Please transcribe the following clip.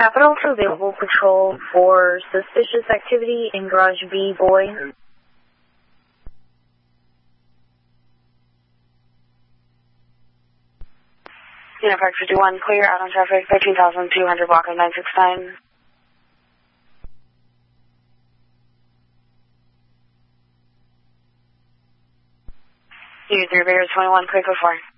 Capital to available patrol for suspicious activity in Garage B, boy. Park 51, clear, out on traffic, 13,200 block of 969. Unit 3 Bears 21, clear code 4.